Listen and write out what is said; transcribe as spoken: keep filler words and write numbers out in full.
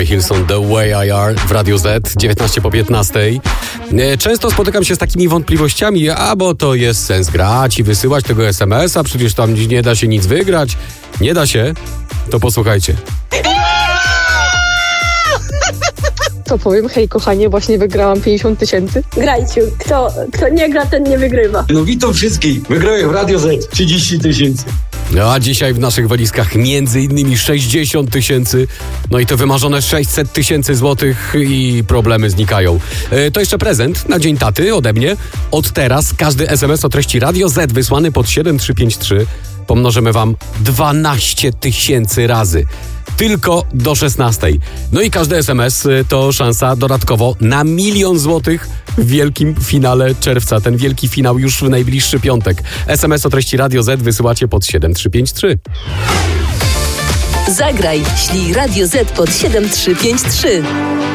Hilson, The Way I Are w Radio Z, dziewiętnaście po piętnastej. Często spotykam się z takimi wątpliwościami, a bo to jest sens grać i wysyłać tego es em es a, przecież tam nie da się nic wygrać. Nie da się? To posłuchajcie. To powiem, hej kochanie, właśnie wygrałam pięćdziesiąt tysięcy. Grajcie, kto, kto nie gra, ten nie wygrywa. No witam wszystkich, wygrałem w Radio Z trzydzieści tysięcy. No a dzisiaj w naszych walizkach między innymi sześćdziesiąt tysięcy, no i to wymarzone sześćset tysięcy złotych i problemy znikają. E, to jeszcze prezent na Dzień Taty ode mnie. Od teraz każdy es em es o treści Radio Z wysłany pod siedem trzy pięć trzy pomnożymy wam dwanaście tysięcy razy. Tylko do szesnastej. No i każdy es em es to szansa dodatkowo na milion złotych w wielkim finale czerwca. Ten wielki finał już w najbliższy piątek. es em es o treści Radio Z wysyłacie pod siedem trzy pięć trzy. Zagraj, ślij Radio Z pod siedem trzy pięć trzy.